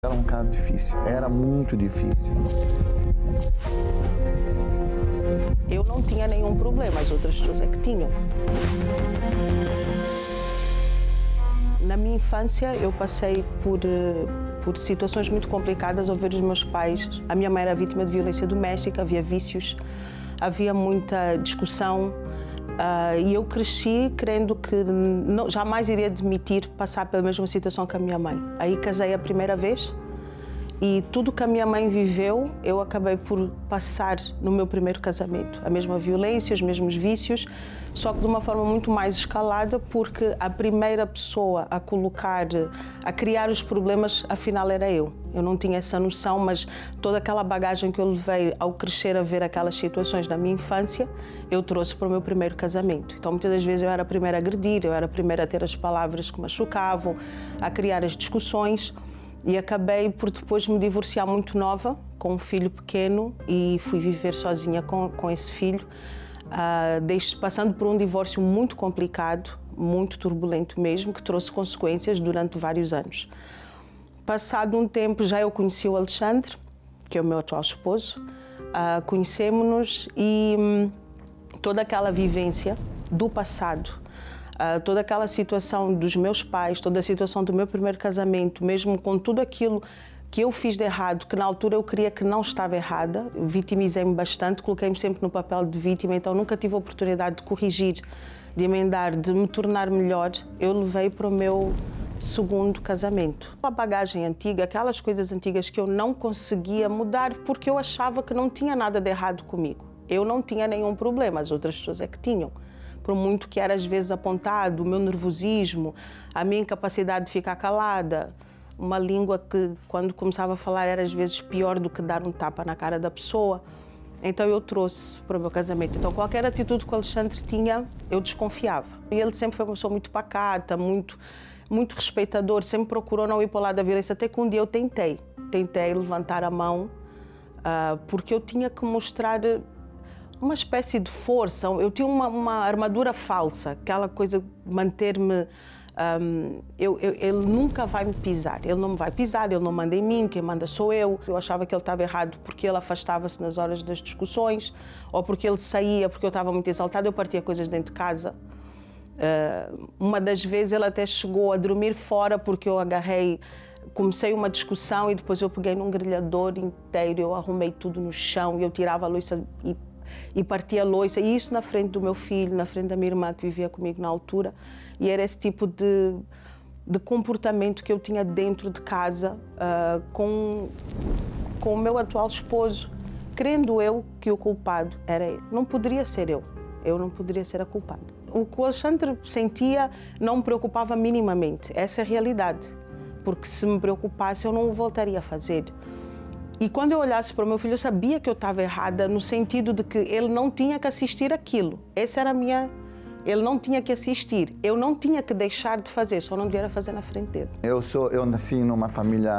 Era um bocado difícil, era muito difícil. Eu não tinha nenhum problema, as outras pessoas é que tinham. Na minha infância, eu passei por situações muito complicadas ao ver os meus pais. A minha mãe era vítima de violência doméstica, havia vícios, havia muita discussão. E eu cresci crendo que jamais iria admitir passar pela mesma situação que a minha mãe. Aí casei a primeira vez e tudo que a minha mãe viveu, eu acabei por passar no meu primeiro casamento. A mesma violência, os mesmos vícios, só que de uma forma muito mais escalada, porque a primeira pessoa a criar os problemas, afinal era eu. Eu não tinha essa noção, mas toda aquela bagagem que eu levei ao crescer a ver aquelas situações na minha infância, eu trouxe para o meu primeiro casamento. Então, muitas das vezes eu era a primeira a agredir, eu era a primeira a ter as palavras que machucavam, a criar as discussões. E acabei por depois me divorciar muito nova, com um filho pequeno, e fui viver sozinha com esse filho, passando por um divórcio muito complicado, muito turbulento mesmo, que trouxe consequências durante vários anos. Passado um tempo, já eu conheci o Alexandre, que é o meu atual esposo, conhecemos-nos e toda aquela vivência do passado, toda aquela situação dos meus pais, toda a situação do meu primeiro casamento, mesmo com tudo aquilo que eu fiz de errado, que na altura eu queria que não estava errada, vitimizei-me bastante, coloquei-me sempre no papel de vítima, então nunca tive a oportunidade de corrigir, de emendar, de me tornar melhor. Eu levei para o meu segundo casamento. A bagagem antiga, aquelas coisas antigas que eu não conseguia mudar porque eu achava que não tinha nada de errado comigo. Eu não tinha nenhum problema, as outras pessoas é que tinham. Por muito que era às vezes apontado, o meu nervosismo, a minha incapacidade de ficar calada, uma língua que quando começava a falar era às vezes pior do que dar um tapa na cara da pessoa. Então eu trouxe para o meu casamento. Então qualquer atitude que o Alexandre tinha, eu desconfiava. E ele sempre foi uma pessoa muito pacata, muito respeitador, sempre procurou não ir para o lado da violência, até que um dia eu tentei levantar a mão, porque eu tinha que mostrar uma espécie de força. Eu tinha uma armadura falsa, aquela coisa de manter-me... ele nunca vai me pisar, ele não me vai pisar, ele não manda em mim, quem manda sou eu. Eu achava que ele estava errado porque ele afastava-se nas horas das discussões, ou porque ele saía, porque eu estava muito exaltada, eu partia coisas dentro de casa. Uma das vezes ele até chegou a dormir fora porque eu comecei uma discussão e depois eu peguei num grelhador inteiro, eu arrumei tudo no chão e eu tirava a louça e partia a louça, e isso na frente do meu filho, na frente da minha irmã que vivia comigo na altura, e era esse tipo de comportamento que eu tinha dentro de casa com o meu atual esposo, crendo eu que o culpado era ele. Não poderia ser eu não poderia ser a culpada. O que o Alexandre sentia não me preocupava minimamente, essa é a realidade, porque se me preocupasse eu não o voltaria a fazer. E quando eu olhasse para o meu filho, eu sabia que eu estava errada no sentido de que ele não tinha que assistir aquilo. Essa era a minha... Ele não tinha que assistir. Eu não tinha que deixar de fazer, só não devia fazer na frente dele. Eu nasci numa família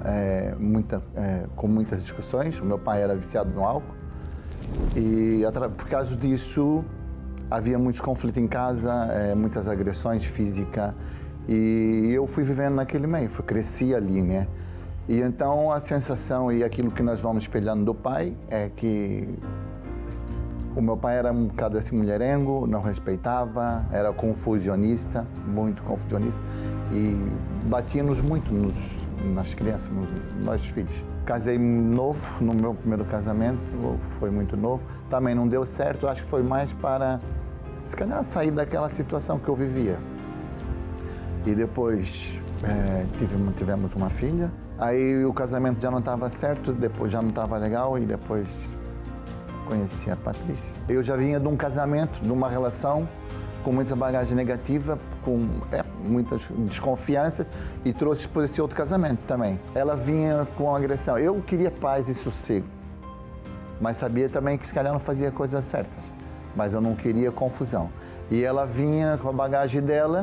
com muitas discussões. O meu pai era viciado no álcool. E por causa disso, havia muitos conflitos em casa, muitas agressões físicas. E eu fui vivendo naquele meio, cresci ali, né? E então a sensação e aquilo que nós vamos espelhando do pai é que o meu pai era um bocado assim mulherengo, não respeitava, era confusionista, muito confusionista, e batia-nos muito nas crianças, nos nossos filhos. Casei novo no meu primeiro casamento, foi muito novo, também não deu certo, acho que foi mais para, se calhar, sair daquela situação que eu vivia. E depois tivemos uma filha. Aí o casamento já não estava certo, depois já não estava legal e depois conheci a Patrícia. Eu já vinha de um casamento, de uma relação com muita bagagem negativa, com muitas desconfianças e trouxe por esse outro casamento também. Ela vinha com agressão. Eu queria paz e sossego, mas sabia também que se calhar não fazia coisas certas, mas eu não queria confusão. E ela vinha com a bagagem dela,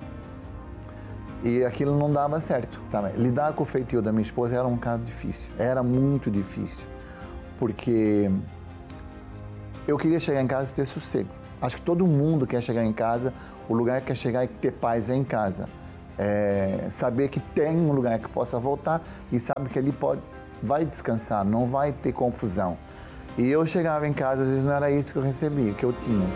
e aquilo não dava certo também. Lidar com o feitio da minha esposa era um bocado difícil, era muito difícil, porque eu queria chegar em casa e ter sossego. Acho que todo mundo quer chegar em casa, o lugar que quer chegar e ter paz é em casa. saber que tem um lugar que possa voltar e sabe que ali vai descansar, não vai ter confusão. E eu chegava em casa, às vezes não era isso que eu recebia, que eu tinha.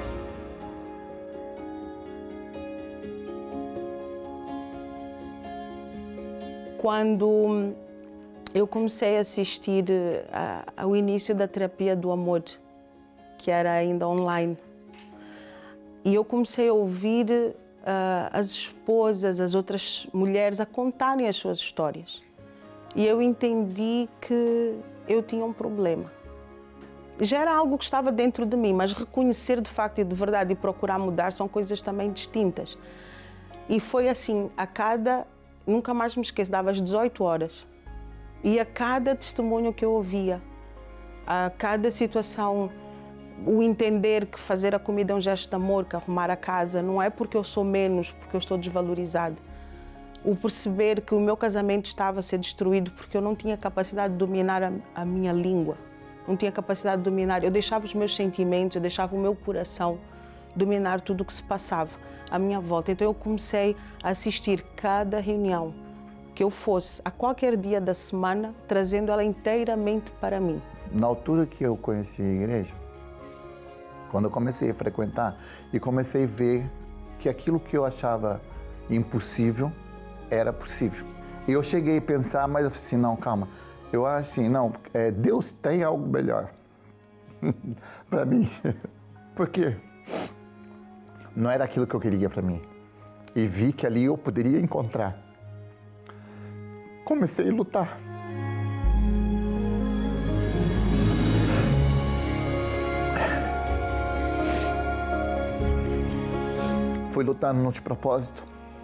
Quando eu comecei a assistir ao início da terapia do amor, que era ainda online, e eu comecei a ouvir as esposas, as outras mulheres a contarem as suas histórias. E eu entendi que eu tinha um problema. Já era algo que estava dentro de mim, mas reconhecer de facto e de verdade e procurar mudar são coisas também distintas. E foi assim, nunca mais me esqueço, dava às 18 horas. E a cada testemunho que eu ouvia, a cada situação, o entender que fazer a comida é um gesto de amor, que arrumar a casa não é porque eu sou menos, porque eu estou desvalorizada. O perceber que o meu casamento estava a ser destruído porque eu não tinha capacidade de dominar a minha língua, não tinha capacidade de dominar. Eu deixava os meus sentimentos, eu deixava o meu coração dominar tudo o que se passava à minha volta. Então eu comecei a assistir cada reunião que eu fosse, a qualquer dia da semana, trazendo ela inteiramente para mim. Na altura que eu conheci a igreja, quando eu comecei a frequentar e comecei a ver que aquilo que eu achava impossível era possível. E eu cheguei a pensar, mas eu falei assim, não, calma. Eu acho assim, não, Deus tem algo melhor para mim. Por quê? Não era aquilo que eu queria para mim. E vi que ali eu poderia encontrar. Comecei a lutar. Fui lutar nos propósitos.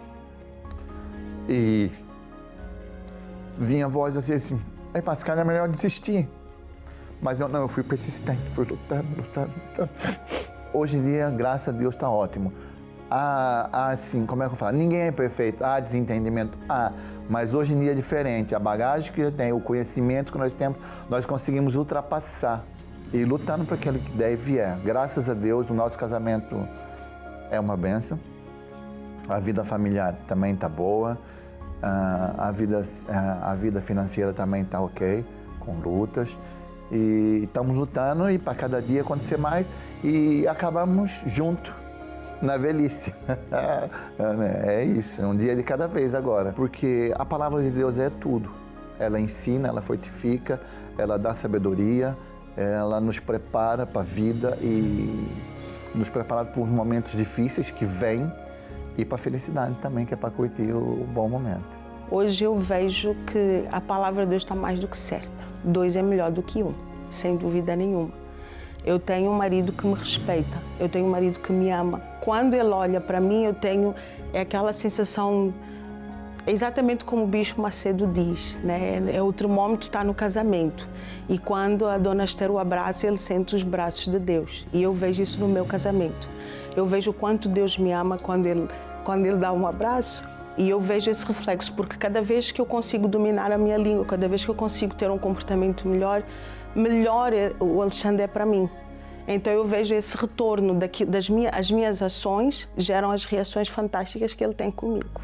E vinha a voz assim, Pascal, é melhor desistir. Mas eu fui persistente, fui lutando. Hoje em dia, graças a Deus, está ótimo. Assim, como é que eu falo? Ninguém é perfeito, há desentendimento, mas hoje em dia é diferente. A bagagem que eu tenho, o conhecimento que nós temos, nós conseguimos ultrapassar e lutando para aquilo que der e vier. Graças a Deus, o nosso casamento é uma bênção. A vida familiar também está boa. A vida financeira também está ok, com lutas. E estamos lutando e para cada dia acontecer mais e acabamos juntos na velhice. É isso, um dia de cada vez agora. Porque a palavra de Deus é tudo. Ela ensina, ela fortifica, ela dá sabedoria, ela nos prepara para a vida e nos prepara para os momentos difíceis que vêm e para a felicidade também, que é para curtir o bom momento. Hoje eu vejo que a palavra de Deus está mais do que certa. 2 é melhor do que 1, sem dúvida nenhuma. Eu tenho um marido que me respeita, eu tenho um marido que me ama. Quando ele olha para mim, eu tenho aquela sensação, exatamente como o Bispo Macedo diz, né? O termômetro está no casamento. E quando a Dona Esther o abraça, ele sente os braços de Deus. E eu vejo isso no meu casamento. Eu vejo o quanto Deus me ama quando ele dá um abraço. E eu vejo esse reflexo, porque cada vez que eu consigo dominar a minha língua, cada vez que eu consigo ter um comportamento melhor o Alexandre é para mim. Então eu vejo esse retorno as minhas ações geram as reações fantásticas que ele tem comigo.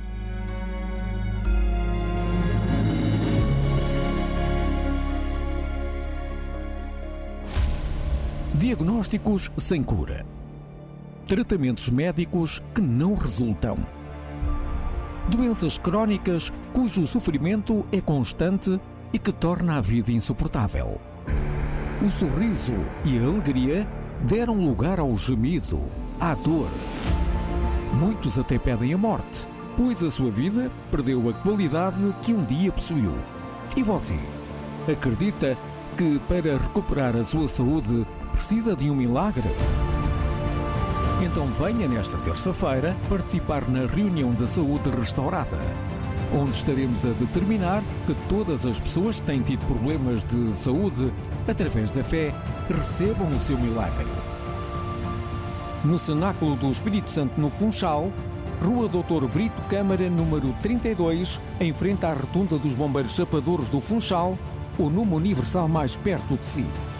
Diagnósticos sem cura. Tratamentos médicos que não resultam. Doenças crónicas cujo sofrimento é constante e que torna a vida insuportável. O sorriso e a alegria deram lugar ao gemido, à dor. Muitos até pedem a morte, pois a sua vida perdeu a qualidade que um dia possuiu. E você? Acredita que para recuperar a sua saúde precisa de um milagre? Então venha nesta terça-feira participar na reunião da saúde restaurada, onde estaremos a determinar que todas as pessoas que têm tido problemas de saúde, através da fé, recebam o seu milagre. No Cenáculo do Espírito Santo, no Funchal, Rua Dr. Brito Câmara, número 32, em frente à Rotunda dos Bombeiros Chapadores do Funchal, ou numa Universal mais perto de si.